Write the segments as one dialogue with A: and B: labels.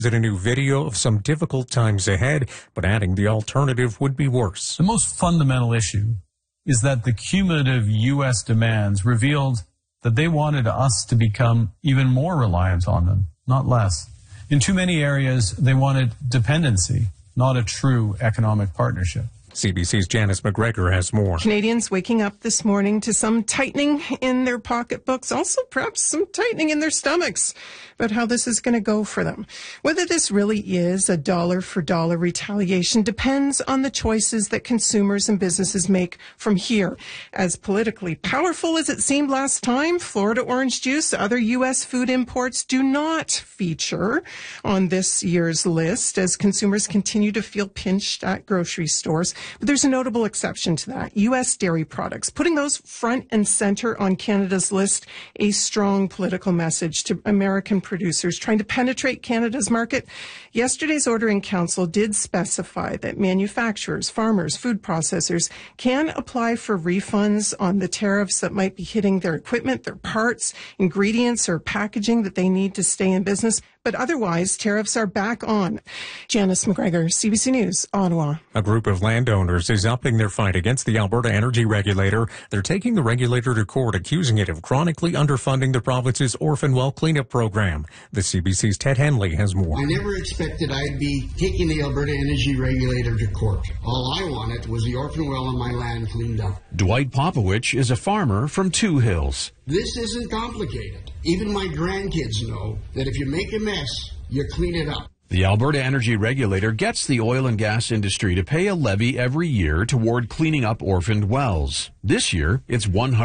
A: in a new video of some difficult times ahead, but adding the alternative would be worse.
B: The most fundamental issue is that the cumulative U.S. demands revealed that they wanted us to become even more reliant on them, not less. In too many areas, they wanted dependency, not a true economic partnership.
A: CBC's Janice McGregor has more.
C: Canadians waking up this morning to some tightening in their pocketbooks, also perhaps some tightening in their stomachs, about how this is going to go for them. Whether this really is a dollar-for-dollar retaliation depends on the choices that consumers and businesses make from here. As politically powerful as it seemed last time, Florida orange juice, other U.S. food imports do not feature on this year's list as consumers continue to feel pinched at grocery stores. But there's a notable exception to that. U.S. dairy products, putting those front and center on Canada's list, a strong political message to American producers trying to penetrate Canada's market. Yesterday's Order in Council did specify that manufacturers, farmers, food processors can apply for refunds on the tariffs that might be hitting their equipment, their parts, ingredients, or packaging that they need to stay in business. But otherwise, tariffs are back on. Janice McGregor, CBC News, Ottawa.
A: A group of landowners is upping their fight against the Alberta Energy Regulator. They're taking the regulator to court, accusing it of chronically underfunding the province's orphan well cleanup program. The CBC's Ted Henley has more.
D: I never expected I'd be taking the Alberta Energy Regulator to court. All I wanted was the orphan well on my land cleaned up.
E: Dwight Popowich is a farmer from Two Hills.
D: This isn't complicated. Even my grandkids know that if you make a mess, you clean it up.
E: The Alberta Energy Regulator gets the oil and gas industry to pay a levy every year toward cleaning up orphaned wells. This year, it's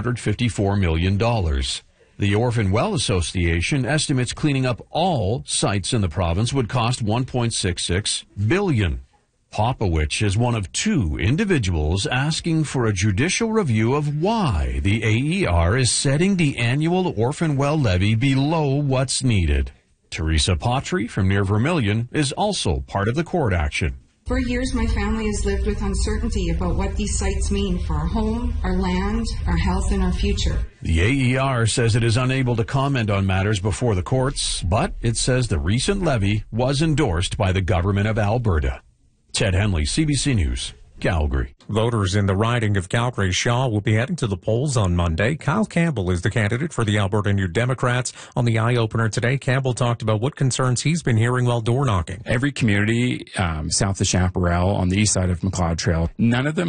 E: $154 million. The Orphan Well Association estimates cleaning up all sites in the province would cost $1.66 billion. Popowich is one of two individuals asking for a judicial review of why the AER is setting the annual orphan well levy below what's needed. Teresa Patry from near Vermilion is also part of the court action.
F: For years, my family has lived with uncertainty about what these sites mean for our home, our land, our health, and our future.
E: The AER says it is unable to comment on matters before the courts, but it says the recent levy was endorsed by the government of Alberta. Ted Henley, CBC News, Calgary.
A: Voters in the riding of Calgary-Shaw will be heading to the polls on Monday. Kyle Campbell is the candidate for the Alberta New Democrats. On the eye-opener today, Campbell talked about what concerns he's been hearing while door knocking.
G: Every community south of Chaparral on the east side of McLeod Trail, none of them